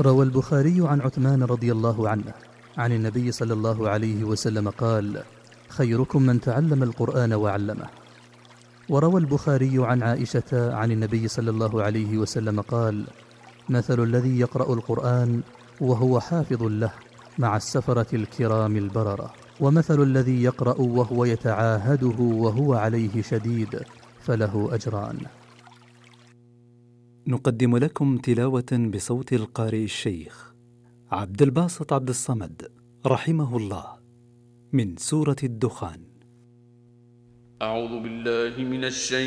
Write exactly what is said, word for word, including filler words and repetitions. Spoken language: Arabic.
روى البخاري عن عثمان رضي الله عنه عن النبي صلى الله عليه وسلم قال: خيركم من تعلم القرآن وعلمه. وروى البخاري عن عائشة عن النبي صلى الله عليه وسلم قال: مثل الذي يقرأ القرآن وهو حافظ له مع السفرة الكرام البررة، ومثل الذي يقرأ وهو يتعاهده وهو عليه شديد فله أجران. نقدم لكم تلاوة بصوت القارئ الشيخ عبد الباسط عبد الصمد رحمه الله من سورة الدخان. أعوذ بالله من الشيطان